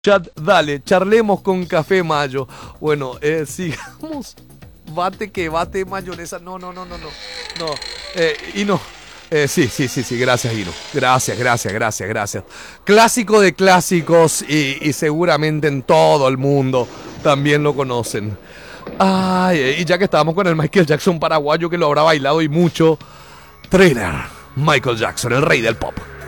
Chat, dale, charlemos con Café Mayo. Bueno, sigamos. Bate que bate mayonesa. No, no, no, no, no. No. Hino. Sí, gracias, Hino. Gracias. Clásico de clásicos y seguramente en todo el mundo también lo conocen. Ay, y ya que estábamos con el Michael Jackson paraguayo que lo habrá bailado y mucho. Thriller. Michael Jackson, el rey del pop.